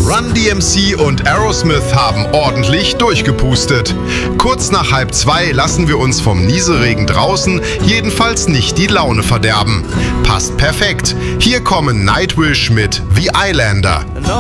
Run DMC und Aerosmith haben ordentlich durchgepustet. Kurz nach 1:30 lassen wir uns vom Nieselregen draußen jedenfalls nicht die Laune verderben. Passt perfekt. Hier kommen Nightwish mit The Islander.